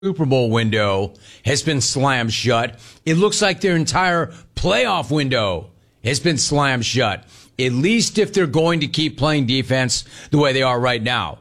Super Bowl window has been slammed shut. It looks like their entire playoff window has been slammed shut, at least if they're going to keep playing defense the way they are right now.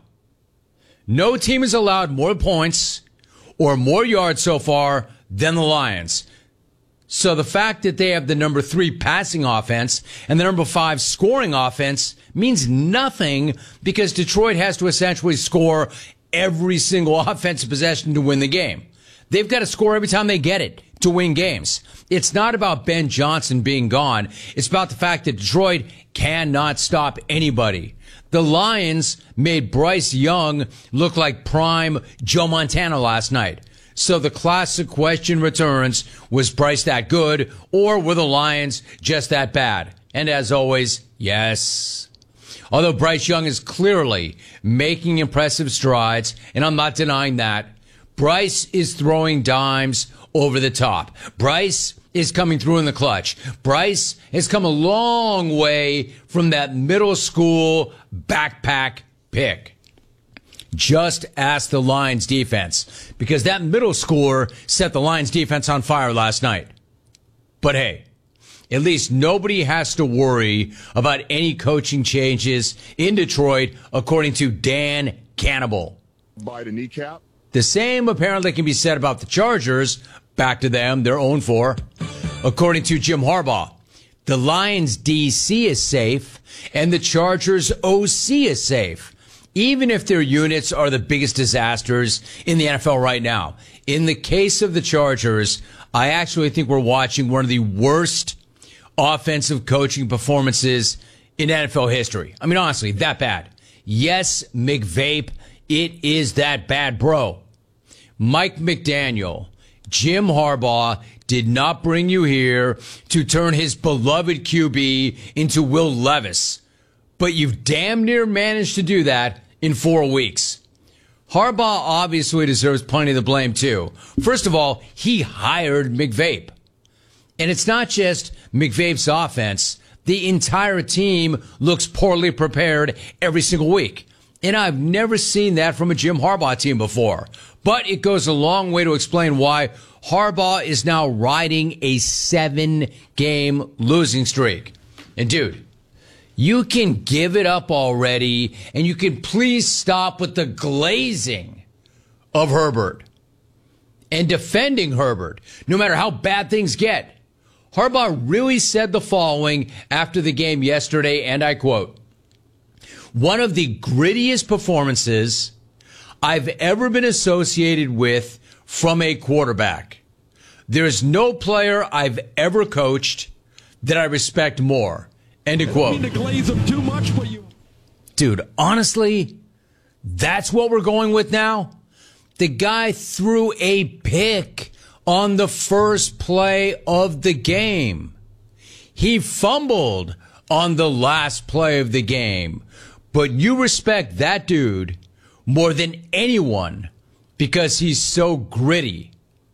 No team has allowed more points or more yards so far than the Lions. So the fact that they have the number 3 passing offense and the number 5 scoring offense means nothing, because Detroit has to essentially score every single offensive possession to win the game. They've got to score every time they get it to win games. It's not about Ben Johnson being gone. It's about the fact that Detroit cannot stop anybody. The Lions made Bryce Young look like prime Joe Montana last night. So the classic question returns, was Bryce that good, or were the Lions just that bad? And as always, yes. Although Bryce Young is clearly making impressive strides, and I'm not denying that, Bryce is throwing dimes over the top. Bryce is coming through in the clutch. Bryce has come a long way from that middle school backpack pick. Just ask the Lions defense, because that middle schooler set the Lions defense on fire last night. But hey, at least nobody has to worry about any coaching changes in Detroit, according to Dan Cannibal. By the kneecap. The same apparently can be said about the Chargers. Back to them, they're 0-4. According to Jim Harbaugh, the Lions DC is safe and the Chargers OC is safe, even if their units are the biggest disasters in the NFL right now. In the case of the Chargers, I actually think we're watching one of the worst offensive coaching performances in NFL history. I mean, honestly, that bad. Yes, McVape, it is that bad, bro. Mike McDaniel, Jim Harbaugh did not bring you here to turn his beloved QB into Will Levis, but you've damn near managed to do that in 4 weeks. Harbaugh obviously deserves plenty of the blame, too. First of all, he hired McVape. And it's not just McVape's offense. The entire team looks poorly prepared every single week. And I've never seen that from a Jim Harbaugh team before. But it goes a long way to explain why Harbaugh is now riding a 7-game losing streak. And dude, you can give it up already, and you can please stop with the glazing of Herbert and defending Herbert, no matter how bad things get. Harbaugh really said the following after the game yesterday, and I quote, "One of the grittiest performances I've ever been associated with from a quarterback. There's no player I've ever coached that I respect more." End of quote. Dude, honestly, that's what we're going with now? The guy threw a pick on the first play of the game. He fumbled on the last play of the game. But you respect that dude more than anyone because he's so gritty.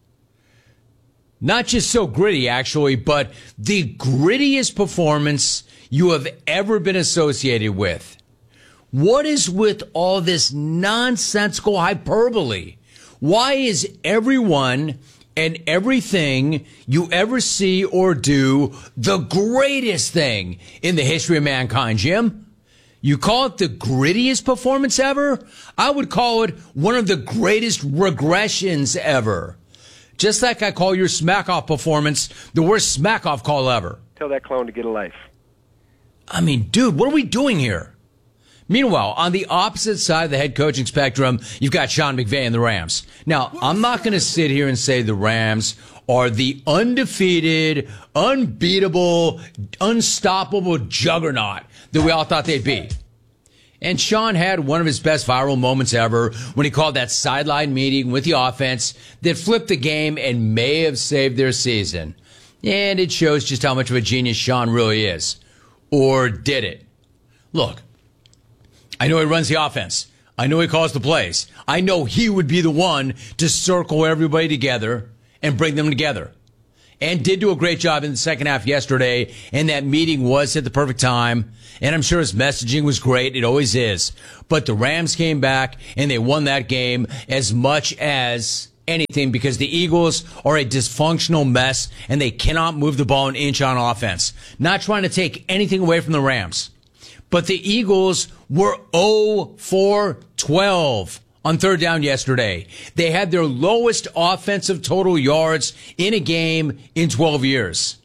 Not just so gritty, actually, but the grittiest performance you have ever been associated with. What is with all this nonsensical hyperbole? Why is everyone and everything you ever see or do the greatest thing in the history of mankind, Jim? You call it the grittiest performance ever? I would call it one of the greatest regressions ever. Just like I call your smack-off performance the worst smack-off call ever. Tell that clone to get a life. I mean, dude, what are we doing here? Meanwhile, on the opposite side of the head coaching spectrum, you've got Sean McVay and the Rams. Now, I'm not going to sit here and say the Rams are the undefeated, unbeatable, unstoppable juggernaut that we all thought they'd be. And Sean had one of his best viral moments ever when he called that sideline meeting with the offense that flipped the game and may have saved their season. And it shows just how much of a genius Sean really is. Or did it? Look, I know he runs the offense. I know he calls the plays. I know he would be the one to circle everybody together and bring them together. And did do a great job in the second half yesterday, and that meeting was at the perfect time. And I'm sure his messaging was great. It always is. But the Rams came back, and they won that game as much as anything because the Eagles are a dysfunctional mess and they cannot move the ball an inch on offense. Not trying to take anything away from the Rams. But the Eagles were 0 for 12 on third down yesterday. They had their lowest offensive total yards in a game in 12 years.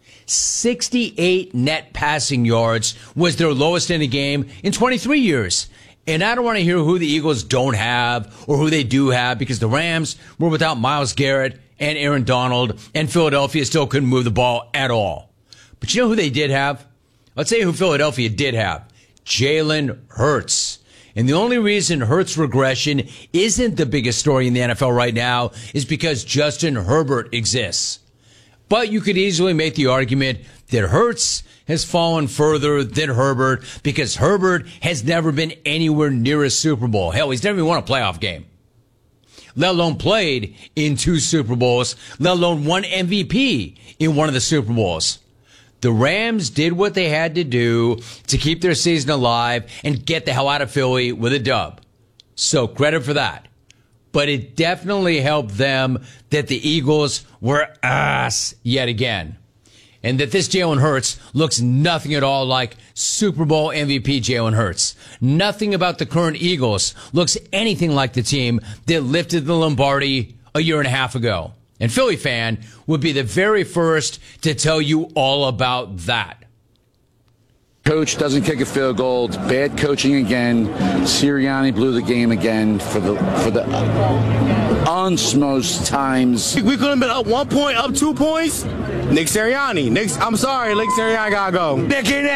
68 net passing yards was their lowest in a game in 23 years. And I don't want to hear who the Eagles don't have or who they do have because the Rams were without Myles Garrett and Aaron Donald and Philadelphia still couldn't move the ball at all. But you know who they did have? Let's say who Philadelphia did have. Jalen Hurts. And the only reason Hurts' regression isn't the biggest story in the NFL right now is because Justin Herbert exists. But you could easily make the argument that Hurts has fallen further than Herbert because Herbert has never been anywhere near a Super Bowl. Hell, he's never even won a playoff game, let alone played in 2 Super Bowls, let alone won MVP in one of the Super Bowls. The Rams did what they had to do to keep their season alive and get the hell out of Philly with a dub. So credit for that. But it definitely helped them that the Eagles were ass yet again. And that this Jalen Hurts looks nothing at all like Super Bowl MVP Jalen Hurts. Nothing about the current Eagles looks anything like the team that lifted the Lombardi a year and a half ago. And Philly fan would be the very first to tell you all about that. Coach doesn't kick a field goal. It's bad coaching again. Sirianni blew the game again for the most times. We could have been up 1 point, up 2 points. Nick Sirianni. I'm sorry, Nick Sirianni gotta go. Nick ain't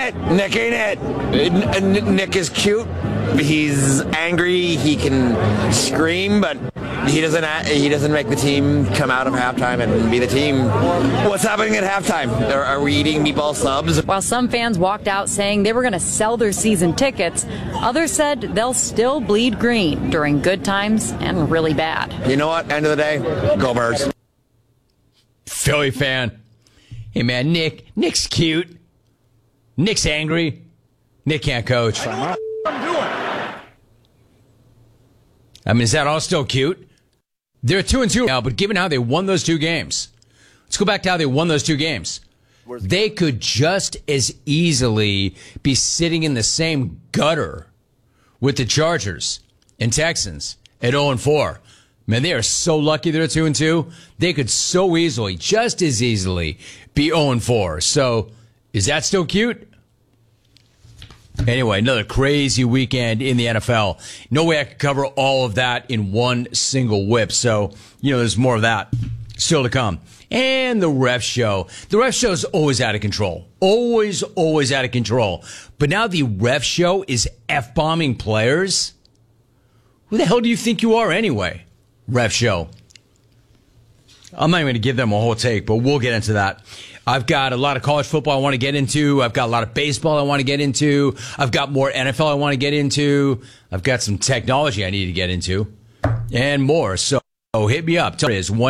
it. Nick is cute. He's angry. He can scream, but he doesn't make the team come out of halftime and be the team. What's happening at halftime? Are we eating meatball subs? While some fans walked out saying they were going to sell their season tickets, others said they'll still bleed green during good times and really bad. You know what? End of the day, go Birds. Philly fan. Hey, man, Nick's cute. Nick's angry. Nick can't coach. I mean, is that all still cute? They're 2-2 now, but given how they won those 2 games, let's go back to how they won those 2 games. They could just as easily be sitting in the same gutter with the Chargers and Texans at 0-4. Man, they are so lucky they're 2-2. They could so easily, just as easily, be 0-4. So, is that still cute? Anyway, another crazy weekend in the NFL. No way I could cover all of that in one single whip. So, there's more of that still to come. And the ref show. The ref show is always out of control. Always out of control. But now the ref show is F-bombing players? Who the hell do you think you are anyway? Ref show. I'm not even going to give them a whole take, but we'll get into that. I've got a lot of college football I want to get into. I've got a lot of baseball I want to get into. I've got more NFL I want to get into. I've got some technology I need to get into and more. So hit me up. It is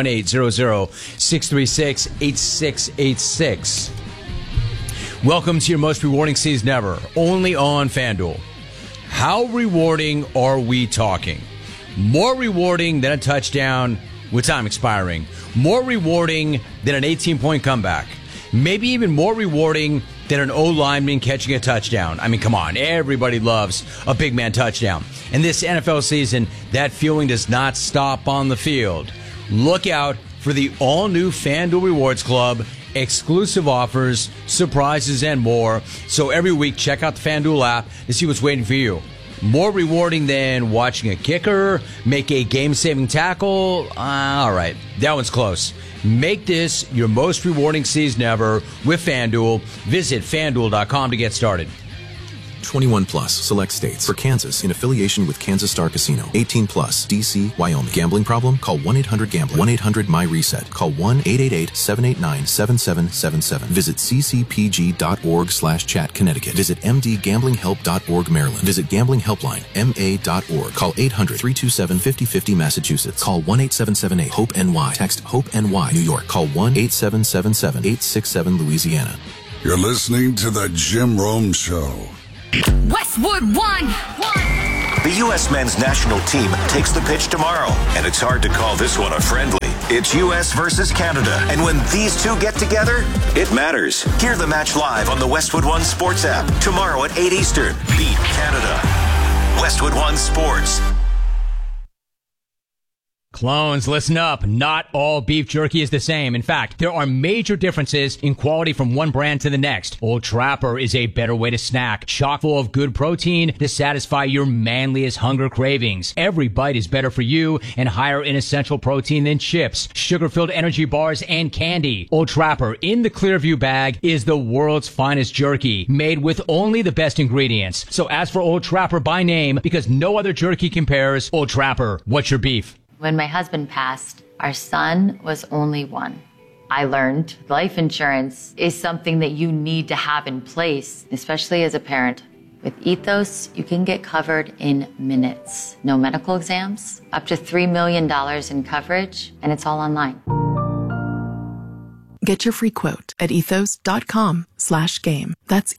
1-800-636-8686. Welcome to your most rewarding season ever, only on FanDuel. How rewarding are we talking? More rewarding than a touchdown with time expiring. More rewarding than an 18-point comeback. Maybe even more rewarding than an O-lineman catching a touchdown. I mean, come on. Everybody loves a big man touchdown. And this NFL season, that feeling does not stop on the field. Look out for the all-new FanDuel Rewards Club, exclusive offers, surprises, and more. So every week, check out the FanDuel app to see what's waiting for you. More rewarding than watching a kicker make a game-saving tackle? All right, that one's close. Make this your most rewarding season ever with FanDuel. Visit FanDuel.com to get started. 21 plus, select states. For Kansas, in affiliation with Kansas Star Casino. 18 plus, D.C., Wyoming. Gambling problem? Call 1-800-GAMBLER. 1-800-MY-RESET. Call 1-888-789-7777. Visit ccpg.org/chat, Connecticut. Visit mdgamblinghelp.org, Maryland. Visit Gambling Helpline, ma.org. Call 800-327-5050, Massachusetts. Call 1-8778-HOPE-NY. Text HOPE-NY, New York. Call 1-8777-867, Louisiana. You're listening to The Jim Rome Show. Westwood One. The U.S. men's national team takes the pitch tomorrow, and it's hard to call this one a friendly. It's U.S. versus Canada, and when these two get together, it matters. Hear the match live on the Westwood One Sports app tomorrow at 8 Eastern. Beat Canada. Westwood One Sports. Clones, listen up. Not all beef jerky is the same. In fact, there are major differences in quality from one brand to the next. Old Trapper is a better way to snack, chock full of good protein to satisfy your manliest hunger cravings. Every bite is better for you and higher in essential protein than chips, sugar-filled energy bars, and candy. Old Trapper in the Clearview bag is the world's finest jerky, made with only the best ingredients. So ask for Old Trapper by name because no other jerky compares. Old Trapper, what's your beef? When my husband passed, our son was only one. I learned life insurance is something that you need to have in place, especially as a parent. With Ethos, you can get covered in minutes. No medical exams, up to $3 million in coverage, and it's all online. Get your free quote at ethos.com/game. That's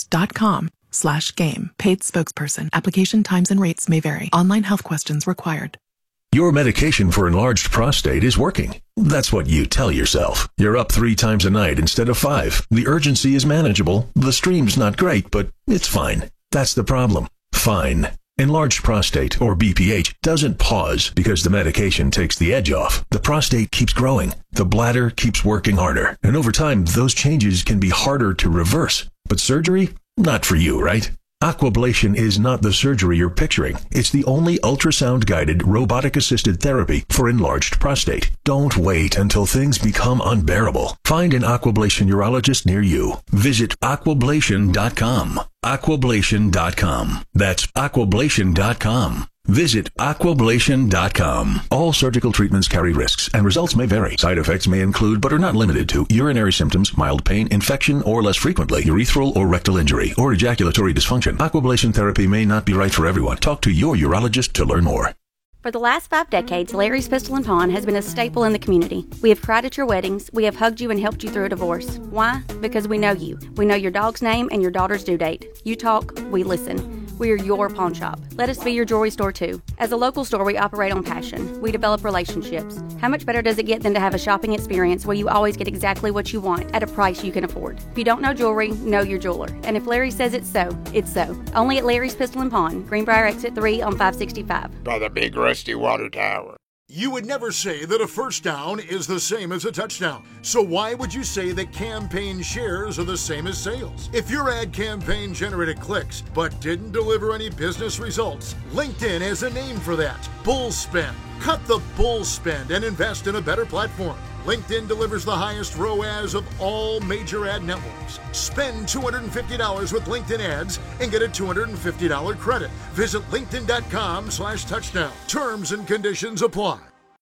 ethos.com/game. Paid spokesperson. Application times and rates may vary. Online health questions required. Your medication for enlarged prostate is working. That's what you tell yourself. You're up 3 times a night instead of 5. The urgency is manageable. The stream's not great, but it's fine. That's the problem. Fine. Enlarged prostate, or BPH, doesn't pause because the medication takes the edge off. The prostate keeps growing. The bladder keeps working harder. And over time, those changes can be harder to reverse. But surgery? Not for you, right? Aquablation is not the surgery you're picturing. It's the only ultrasound-guided, robotic-assisted therapy for enlarged prostate. Don't wait until things become unbearable. Find an Aquablation urologist near you. Visit aquablation.com. Aquablation.com. That's aquablation.com. Visit aquablation.com. All surgical treatments carry risks, and results may vary. Side effects may include, but are not limited to, urinary symptoms, mild pain, infection, or less frequently, urethral or rectal injury, or ejaculatory dysfunction. Aquablation therapy may not be right for everyone. Talk to your urologist to learn more. For the last 5 decades, Larry's Pistol and Pawn has been a staple in the community. We have cried at your weddings. We have hugged you and helped you through a divorce. Why? Because we know you. We know your dog's name and your daughter's due date. You talk, we listen. We are your pawn shop. Let us be your jewelry store too. As a local store, we operate on passion. We develop relationships. How much better does it get than to have a shopping experience where you always get exactly what you want at a price you can afford? If you don't know jewelry, know your jeweler. And if Larry says it's so, it's so. Only at Larry's Pistol and Pawn, Greenbrier Exit 3 on 565. By the big rusty water tower. You would never say that a first down is the same as a touchdown. So why would you say that campaign shares are the same as sales? If your ad campaign generated clicks but didn't deliver any business results, LinkedIn has a name for that. Bull spend. Cut the bull spend and invest in a better platform. LinkedIn delivers the highest ROAS of all major ad networks. Spend $250 with LinkedIn ads and get a $250 credit. Visit linkedin.com/touchdown. Terms and conditions apply.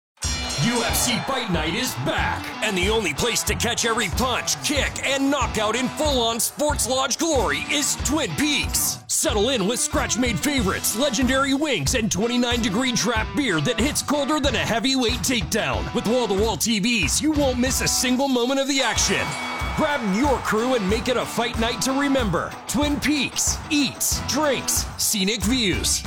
UFC Fight Night is back, and the only place to catch every punch, kick, and knockout in full-on Sports Lodge glory is Twin Peaks. Settle in with scratch-made favorites, legendary wings, and 29-degree draft beer that hits colder than a heavyweight takedown. With wall-to-wall TVs, you won't miss a single moment of the action. Grab your crew and make it a fight night to remember. Twin Peaks. Eats, drinks, scenic views.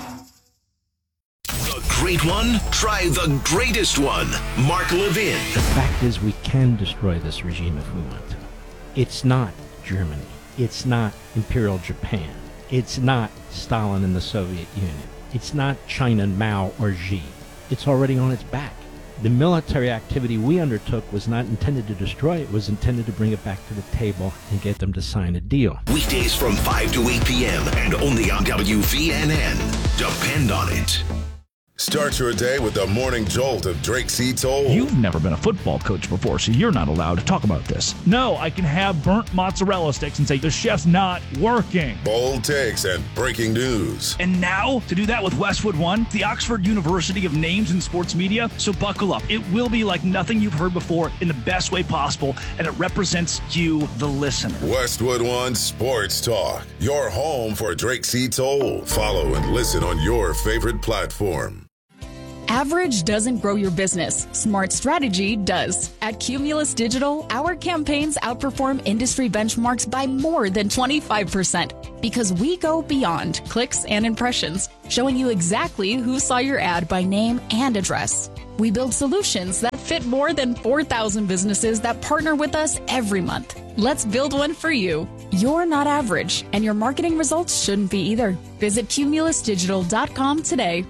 The great one? Try the greatest one. Mark Levin. The fact is we can destroy this regime if we want to. It's not Germany. It's not Imperial Japan. It's not Stalin and the Soviet Union. It's not China, Mao, or Xi. It's already on its back. The military activity we undertook was not intended to destroy it. It was intended to bring it back to the table and get them to sign a deal. Weekdays from 5 to 8 p.m. and only on WVNN. Depend on it. Start your day with the morning jolt of Drake C. Toll. You've never been a football coach before, so you're not allowed to talk about this. No, I can have burnt mozzarella sticks and say the chef's not working. Bold takes and breaking news. And now, to do that with Westwood One, the Oxford University of names in sports media, so buckle up. It will be like nothing you've heard before in the best way possible, and it represents you, the listener. Westwood One Sports Talk, your home for Drake C. Toll. Follow and listen on your favorite platform. Average doesn't grow your business. Smart strategy does. At Cumulus Digital, our campaigns outperform industry benchmarks by more than 25%. Because we go beyond clicks and impressions, showing you exactly who saw your ad by name and address. We build solutions that fit more than 4,000 businesses that partner with us every month. Let's build one for you. You're not average, and your marketing results shouldn't be either. Visit cumulusdigital.com today.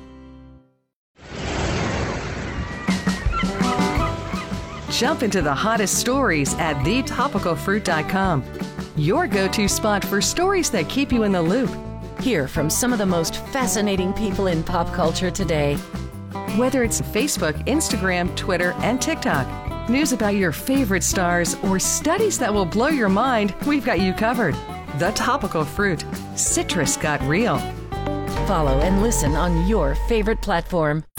Jump into the hottest stories at thetopicalfruit.com. Your go-to spot for stories that keep you in the loop. Hear from some of the most fascinating people in pop culture today. Whether it's Facebook, Instagram, Twitter, and TikTok, news about your favorite stars, or studies that will blow your mind, we've got you covered. The Topical Fruit. Citrus got real. Follow and listen on your favorite platform.